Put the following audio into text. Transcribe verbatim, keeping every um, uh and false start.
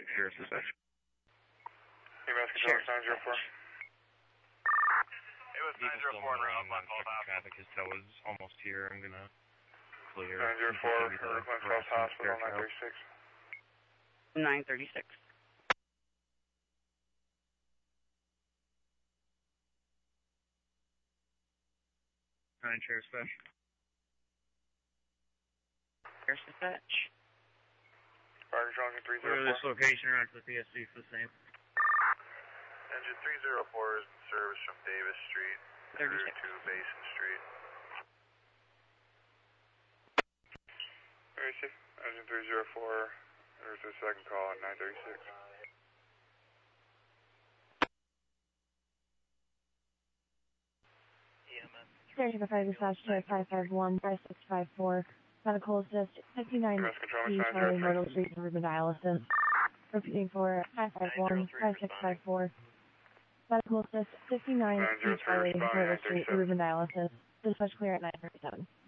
six, Sheriff's Dispatch. Hey, Mass Control, nine zero four. Hey, what's nine zero four, around up on twelve half. Traffic, his tow is almost here. I'm gonna clear. nine zero four, Oakland Falls Hospital, nine thirty-six. nine thirty-six. Nine, Sheriff's Dispatch. Sheriff's Dispatch. Fire Control, engine three Clear zero this four. location around to the P S C for the same. Engine three zero four is in service from Davis Street through thirty-six. to Basin Street. Very safe. Engine three zero four, there's a second call at nine thirty-six. Station five dispatch to five five one five six five four. Medical assist fifty-nine Mass Control, E nine Charlie zero Myrtle three. Street Urban Dialysis. Repeating for five five one five six five four. Medical assist fifty-nine E nine zero three, Charlie responding Myrtle nine Street thirty-seven. Urban Dialysis. Dispatch clear at nine thirty-seven.